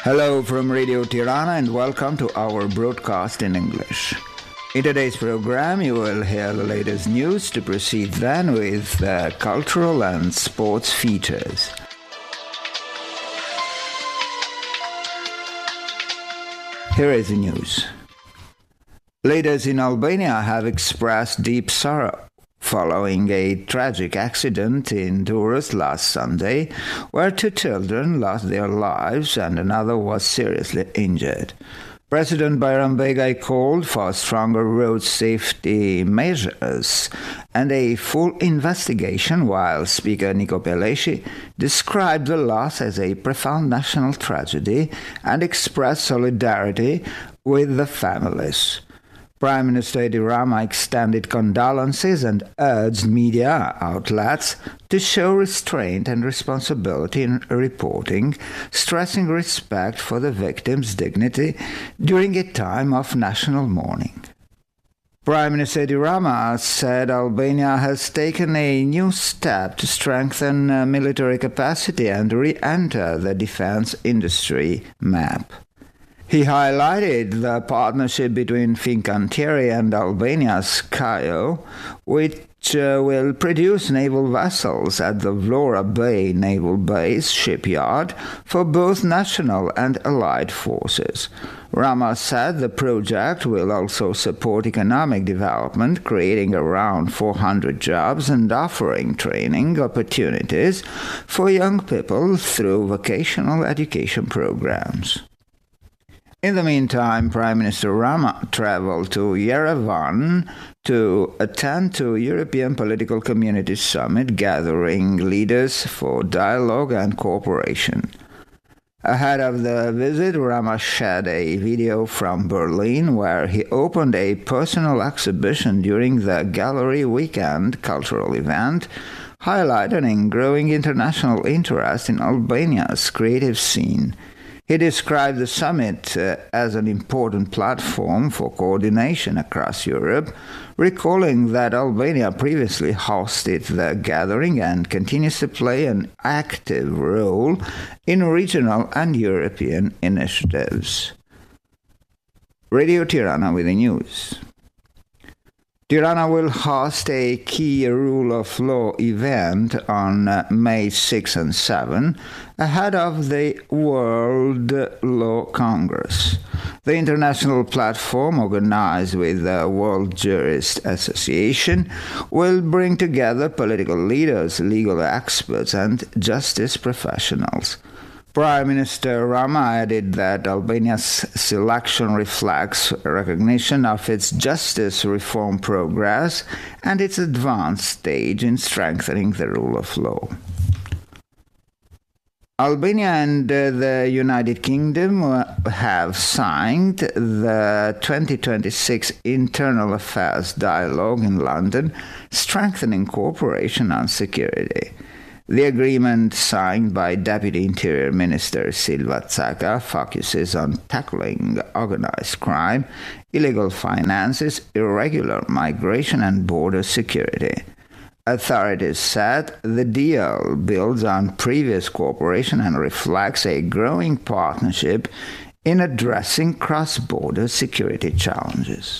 Hello from Radio Tirana and welcome to our broadcast in English. In today's program, you will hear the latest news to proceed then with cultural and sports features. Here is the news. Leaders in Albania have expressed deep sorrow following a tragic accident in Durrës last Sunday, where 2 children lost their lives and another was seriously injured. President Bayram Begay called for stronger road safety measures and a full investigation, while Speaker Niko Peleshi described the loss as a profound national tragedy and expressed solidarity with the families. Prime Minister Edi Rama extended condolences and urged media outlets to show restraint and responsibility in reporting, stressing respect for the victim's dignity during a time of national mourning. Prime Minister Edi Rama said Albania has taken a new step to strengthen military capacity and re-enter the defense industry map. He highlighted the partnership between Fincantieri and Albania's CAIO, which will produce naval vessels at the Vlora Bay Naval Base shipyard for both national and allied forces. Rama said the project will also support economic development, creating around 400 jobs and offering training opportunities for young people through vocational education programs. In the meantime, Prime Minister Rama traveled to Yerevan to attend to European Political Community Summit, gathering leaders for dialogue and cooperation. Ahead of the visit, Rama shared a video from Berlin where he opened a personal exhibition during the Gallery Weekend cultural event, highlighting growing international interest in Albania's creative scene. He described the summit as an important platform for coordination across Europe, recalling that Albania previously hosted the gathering and continues to play an active role in regional and European initiatives. Radio Tirana with the news. Tirana will host a key rule of law event on May 6 and 7 ahead of the World Law Congress. The international platform, organized with the World Jurist Association, will bring together political leaders, legal experts, and justice professionals. Prime Minister Rama added that Albania's selection reflects recognition of its justice reform progress and its advanced stage in strengthening the rule of law. Albania and the United Kingdom have signed the 2026 Internal Affairs Dialogue in London, strengthening cooperation on security. The agreement, signed by Deputy Interior Minister Silva Tsaka, focuses on tackling organized crime, illegal finances, irregular migration, and border security. Authorities said the deal builds on previous cooperation and reflects a growing partnership in addressing cross-border security challenges.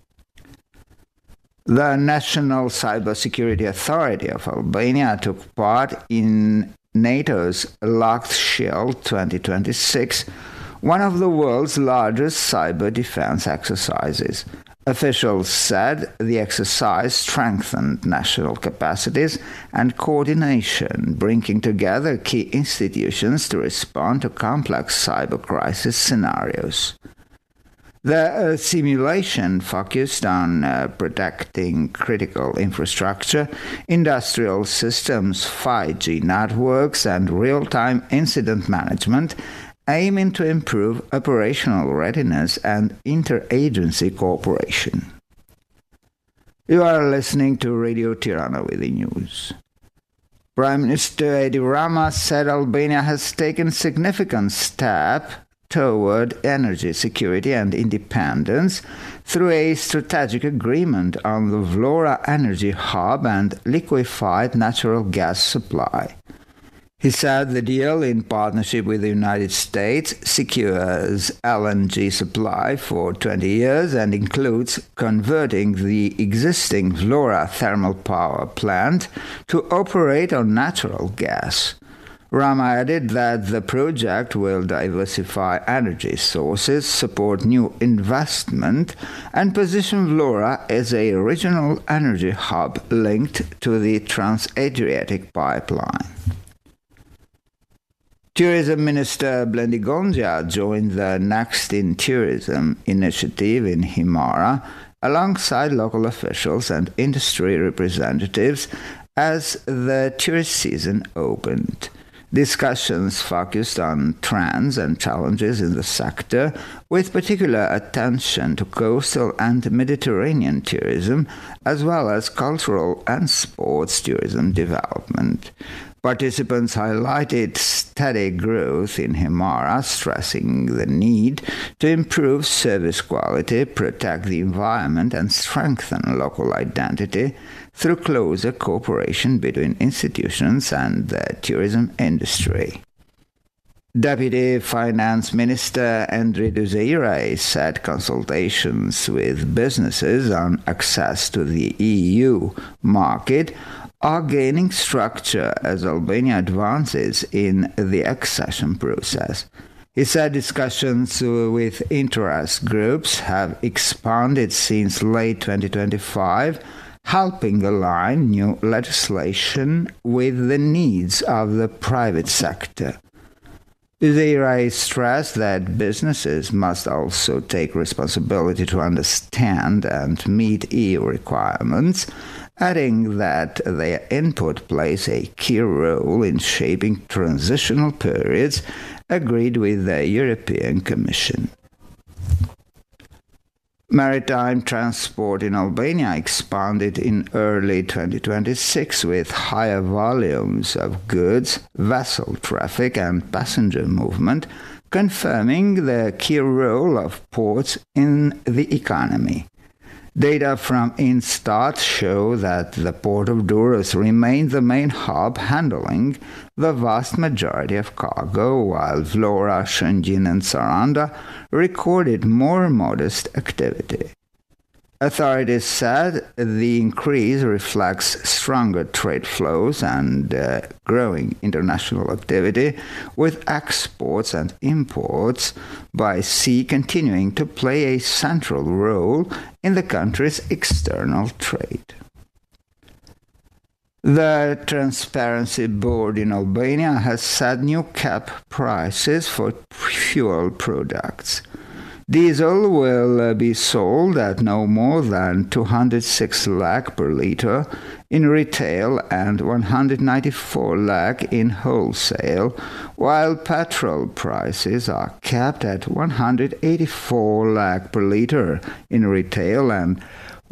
The National Cybersecurity Authority of Albania took part in NATO's Locked Shield 2026, one of the world's largest cyber defense exercises. Officials said the exercise strengthened national capacities and coordination, bringing together key institutions to respond to complex cyber crisis scenarios. The simulation focused on protecting critical infrastructure, industrial systems, 5G networks, and real-time incident management, aiming to improve operational readiness and interagency cooperation. You are listening to Radio Tirana with the news. Prime Minister Edi Rama said Albania has taken significant steps toward energy security and independence through a strategic agreement on the Vlora Energy Hub and liquefied natural gas supply. He said the deal, in partnership with the United States, secures LNG supply for 20 years and includes converting the existing Vlora thermal power plant to operate on natural gas. Rama added that the project will diversify energy sources, support new investment, and position Vlora as a regional energy hub linked to the Trans-Adriatic pipeline. Tourism Minister Blendi Gondja joined the Next in Tourism initiative in Himara alongside local officials and industry representatives as the tourist season opened. Discussions focused on trends and challenges in the sector, with particular attention to coastal and Mediterranean tourism, as well as cultural and sports tourism development. Participants highlighted steady growth in Himara, stressing the need to improve service quality, protect the environment, and strengthen local identity through closer cooperation between institutions and the tourism industry. Deputy Finance Minister Andry Duzeire said consultations with businesses on access to the EU market are gaining structure as Albania advances in the accession process. He said discussions with interest groups have expanded since late 2025, helping align new legislation with the needs of the private sector. Duzeire stressed that businesses must also take responsibility to understand and meet EU requirements, adding that their input plays a key role in shaping transitional periods agreed with the European Commission. Maritime transport in Albania expanded in early 2026 with higher volumes of goods, vessel traffic, and passenger movement, confirming the key role of ports in the economy. Data from Instat show that the port of Durrës remained the main hub handling the vast majority of cargo, while Vlora, Shëngjin, and Saranda recorded more modest activity. Authorities said the increase reflects stronger trade flows and growing international activity, with exports and imports by sea continuing to play a central role in the country's external trade. The Transparency Board in Albania has set new cap prices for fuel products. Diesel will be sold at no more than 206 lakh per liter in retail and 194 lakh in wholesale, while petrol prices are capped at 184 lakh per liter in retail and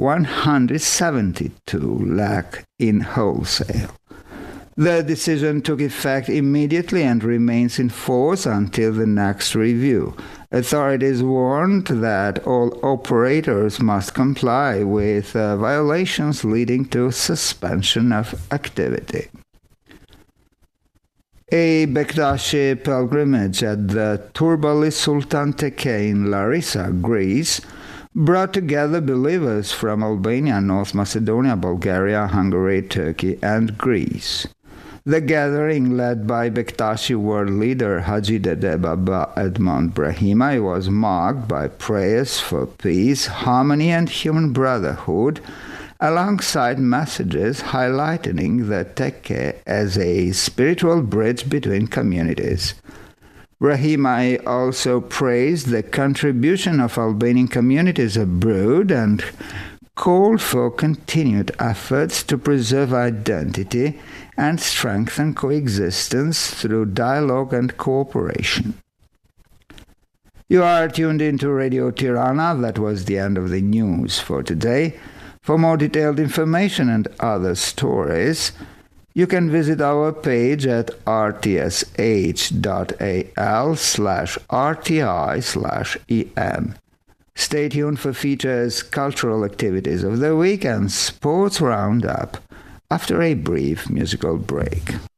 172 lakh in wholesale. The decision took effect immediately and remains in force until the next review. Authorities warned that all operators must comply with violations leading to suspension of activity. A Bektashi pilgrimage at the Turbali Sultan Teke in Larissa, Greece, brought together believers from Albania, North Macedonia, Bulgaria, Hungary, Turkey, and Greece. The gathering, led by Bektashi world leader Haji Dede Baba Edmond Brahimaj, was marked by prayers for peace, harmony, and human brotherhood, alongside messages highlighting the Tekke as a spiritual bridge between communities. Brahimaj also praised the contribution of Albanian communities abroad and called for continued efforts to preserve identity and strengthen coexistence through dialogue and cooperation. You are tuned into Radio Tirana. That was the end of the news for today. For more detailed information and other stories, you can visit our page at rtsh.al/rti/en. Stay tuned for features, cultural activities of the week, and sports roundup after a brief musical break.